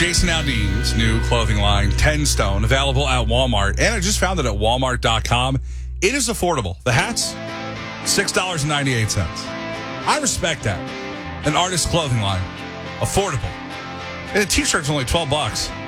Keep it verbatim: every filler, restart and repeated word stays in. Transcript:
Jason Aldean's new clothing line, ten stone, available at Walmart. And I just found it at walmart dot com. It is affordable. The hats, six dollars and ninety-eight cents. I respect that. An artist's clothing line. Affordable. And a t-shirt's only twelve bucks.